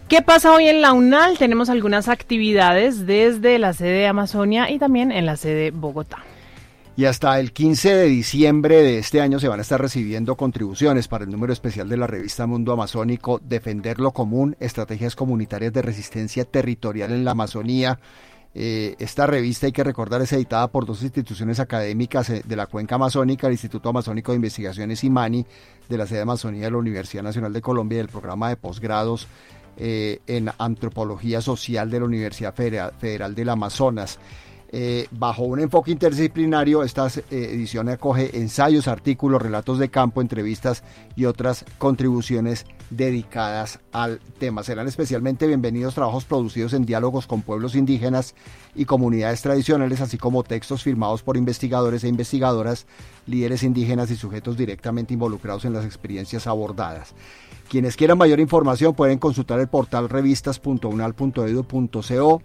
¿Qué pasa hoy en la UNAL? Tenemos algunas actividades desde la sede de Amazonia y también en la sede Bogotá. Y hasta el 15 de diciembre de este año se van a estar recibiendo contribuciones para el número especial de la revista Mundo Amazónico, Defender lo Común, Estrategias Comunitarias de Resistencia Territorial en la Amazonía. Esta revista, hay que recordar, es editada por dos instituciones académicas de la Cuenca Amazónica, el Instituto Amazónico de Investigaciones IMANI, de la sede de Amazonía de la Universidad Nacional de Colombia, y el programa de posgrados en Antropología Social de la Universidad Federal del Amazonas. Bajo un enfoque interdisciplinario, esta edición acoge ensayos, artículos, relatos de campo, entrevistas y otras contribuciones dedicadas al tema. Serán especialmente bienvenidos trabajos producidos en diálogos con pueblos indígenas y comunidades tradicionales, así como textos firmados por investigadores e investigadoras, líderes indígenas y sujetos directamente involucrados en las experiencias abordadas. Quienes quieran mayor información pueden consultar el portal revistas.unal.edu.co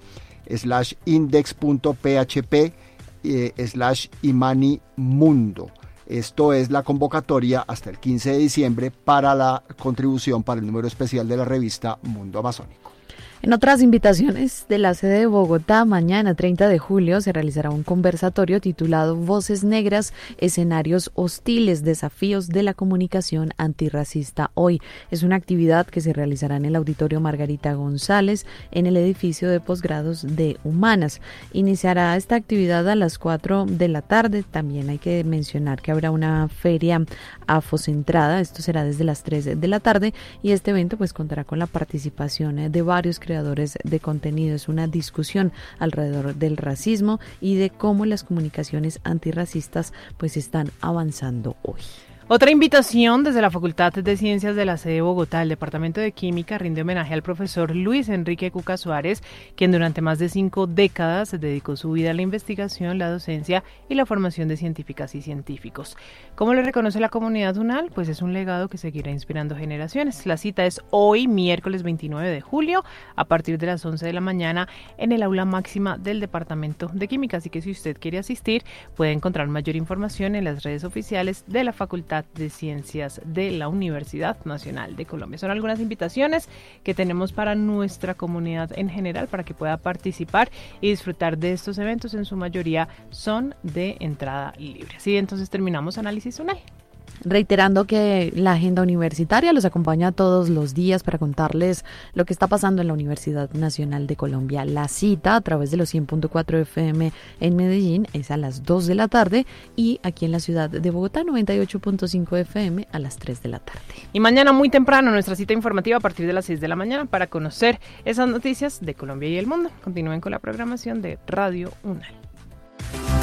/index.php/imanimundo. Esto es la convocatoria hasta el 15 de diciembre para la contribución para el número especial de la revista Mundo Amazónico. En otras invitaciones de la sede de Bogotá, mañana 30 de julio se realizará un conversatorio titulado Voces Negras, Escenarios Hostiles, Desafíos de la Comunicación Antirracista Hoy. Es una actividad que se realizará en el Auditorio Margarita González, en el edificio de posgrados de Humanas. Iniciará esta actividad a las 4 de la tarde. También hay que mencionar que habrá una feria afrocentrada. Esto será desde las 3 de la tarde y este evento pues contará con la participación de varios creadores de contenido. Es una discusión alrededor del racismo y de cómo las comunicaciones antirracistas pues están avanzando hoy. Otra invitación desde la Facultad de Ciencias de la sede de Bogotá. El Departamento de Química rinde homenaje al profesor Luis Enrique Cuca Suárez, quien durante más de 5 décadas dedicó su vida a la investigación, la docencia y la formación de científicas y científicos. ¿Cómo le reconoce la comunidad UNAL? Pues es un legado que seguirá inspirando generaciones. La cita es hoy, miércoles 29 de julio, a partir de las 11 de la mañana, en el aula máxima del Departamento de Química. Así que si usted quiere asistir, puede encontrar mayor información en las redes oficiales de la Facultad de Ciencias de la Universidad Nacional de Colombia. Son algunas invitaciones que tenemos para nuestra comunidad en general para que pueda participar y disfrutar de estos eventos. En su mayoría son de entrada libre. Así entonces terminamos Análisis UNAL. Reiterando que la agenda universitaria los acompaña todos los días para contarles lo que está pasando en la Universidad Nacional de Colombia. La cita a través de los 100.4 FM en Medellín es a las 2 de la tarde y aquí en la ciudad de Bogotá 98.5 FM a las 3 de la tarde. Y mañana muy temprano nuestra cita informativa a partir de las 6 de la mañana para conocer esas noticias de Colombia y el mundo. Continúen con la programación de Radio UNAL.